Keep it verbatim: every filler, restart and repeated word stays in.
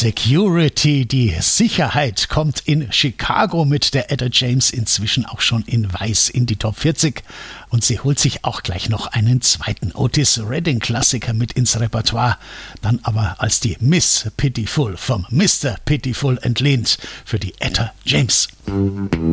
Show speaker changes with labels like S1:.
S1: Security, die Sicherheit, kommt in Chicago mit der Etta James inzwischen auch schon in Weiß in die Top vierzig. Und sie holt sich auch gleich noch einen zweiten Otis Redding-Klassiker mit ins Repertoire. Dann aber als die Miss Pitiful vom Mister Pitiful entlehnt für die Etta James.